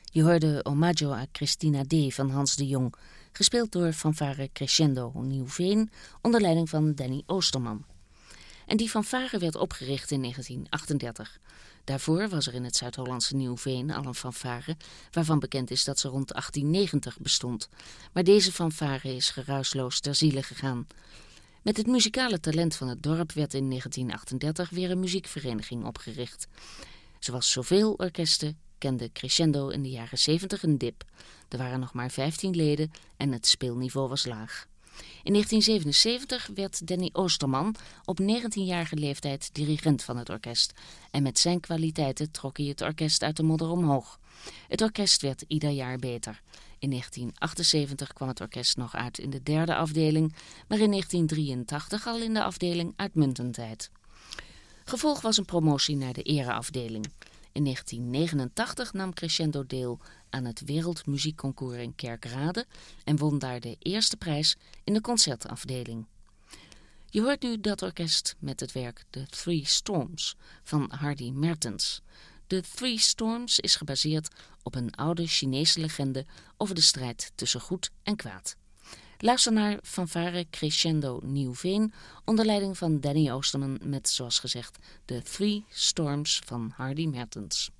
Je hoorde Omaggio a Christina D. van Hans de Jong, gespeeld door fanfare Crescendo Nieuwveen onder leiding van Danny Oosterman. En die fanfare werd opgericht in 1938. Daarvoor was er in het Zuid-Hollandse Nieuwveen al een fanfare, waarvan bekend is dat ze rond 1890 bestond. Maar deze fanfare is geruisloos ter ziele gegaan. Met het muzikale talent van het dorp werd in 1938 weer een muziekvereniging opgericht. Zoals zoveel orkesten kende Crescendo in de jaren 70 een dip. Er waren nog maar 15 leden en het speelniveau was laag. In 1977 werd Danny Oosterman op 19-jarige leeftijd dirigent van het orkest. En met zijn kwaliteiten trok hij het orkest uit de modder omhoog. Het orkest werd ieder jaar beter. In 1978 kwam het orkest nog uit in de 3e afdeling, maar in 1983 al in de afdeling uitmuntendheid. Gevolg was een promotie naar de ereafdeling. In 1989 nam Crescendo deel aan het Wereldmuziekconcours in Kerkrade en won daar de eerste prijs in de concertafdeling. Je hoort nu dat orkest met het werk The Three Storms van Hardy Mertens. The Three Storms is gebaseerd op een oude Chinese legende over de strijd tussen goed en kwaad. Luister naar fanfare Crescendo Nieuwveen onder leiding van Danny Oosterman met, zoals gezegd, The Three Storms van Hardy Mertens.